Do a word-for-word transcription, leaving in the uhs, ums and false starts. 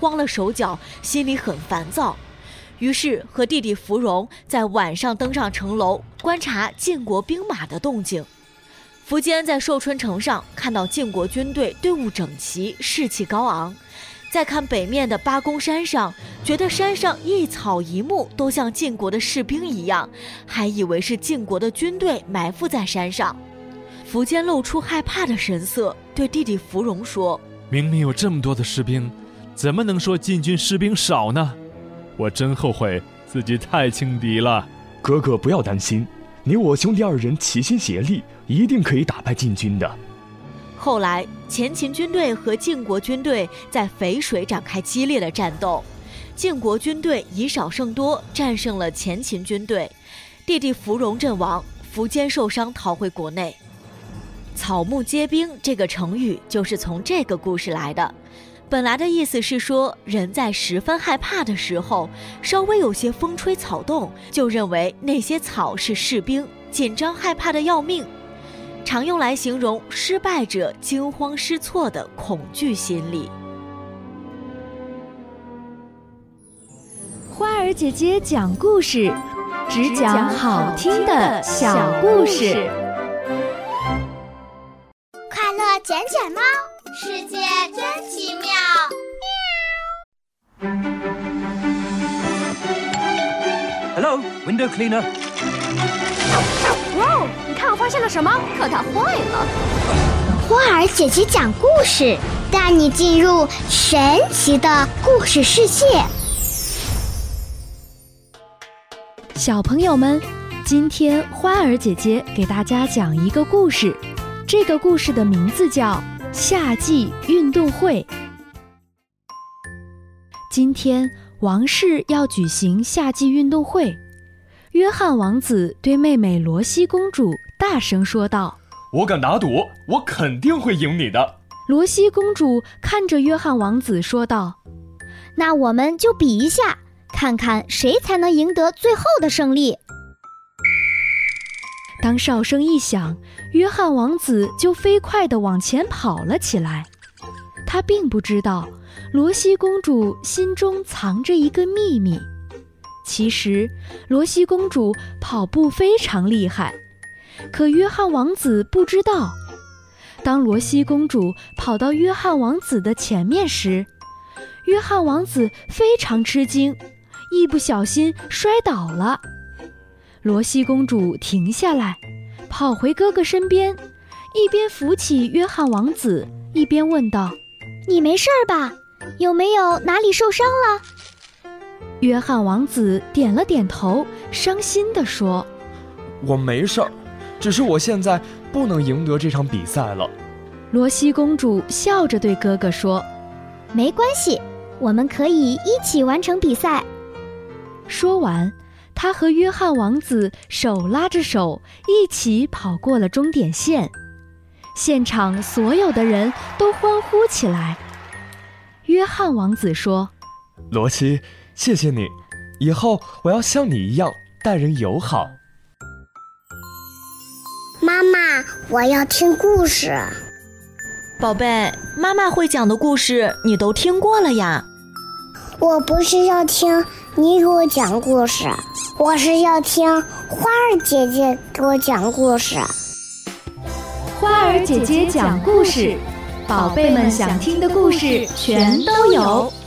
慌了手脚，心里很烦躁。于是和弟弟芙蓉在晚上登上城楼，观察晋国兵马的动静。苻坚在寿春城上看到晋国军队队伍整齐，士气高昂。再看北面的八公山上，觉得山上一草一木都像晋国的士兵一样，还以为是晋国的军队埋伏在山上。苻坚露出害怕的神色，对弟弟芙蓉说： 明明有这么多的士兵，怎么能说晋军士兵少呢？我真后悔自己太轻敌了。 哥哥不要担心，你我兄弟二人齐心协力，一定可以打败晋军的。 后来前秦军队和晋国军队在淝水展开激烈的战斗，晋国军队以少胜多，战胜了前秦军队。弟弟芙蓉阵亡，苻坚受伤逃回国内。草木皆兵这个成语就是从这个故事来的。本来的意思是说，人在十分害怕的时候，稍微有些风吹草动，就认为那些草是士兵，紧张害怕的要命，常用来形容失败者惊慌失措的恐惧心理。 花儿姐姐讲故事，只讲好听的小故事。 快乐捡捡猫，世界真奇妙。 Hello, window cleaner. 哇，你看我发现了什么？可它坏了。 花儿姐姐讲故事，带你进入神奇的故事世界。 小朋友们，今天花儿姐姐给大家讲一个故事，这个故事的名字叫夏季运动会。今天王室要举行夏季运动会，约翰王子对妹妹罗西公主大声说道： 我敢打赌，我肯定会赢你的。 罗西公主看着约翰王子说道： 那我们就比一下，看看谁才能赢得最后的胜利。 当哨声一响，约翰王子就飞快地往前跑了起来。他并不知道罗西公主心中藏着一个秘密。其实罗西公主跑步非常厉害，可约翰王子不知道。当罗西公主跑到约翰王子的前面时，约翰王子非常吃惊，一不小心摔倒了。罗西公主停下来，跑回哥哥身边，一边扶起约翰王子，一边问道： 你没事吧？有没有哪里受伤了？ 约翰王子点了点头，伤心地说： 我没事儿，只是我现在不能赢得这场比赛了。 罗西公主笑着对哥哥说： 没关系，我们可以一起完成比赛。 说完，她和约翰王子手拉着手，一起跑过了终点线。现场所有的人都欢呼起来。约翰王子说： 罗西，谢谢你，以后我要像你一样待人友好。 妈妈，我要听故事。 宝贝，妈妈会讲的故事你都听过了呀。 我不是要听你给我讲故事，我是要听花儿姐姐给我讲故事。 花儿姐姐讲故事，宝贝们想听的故事全都有。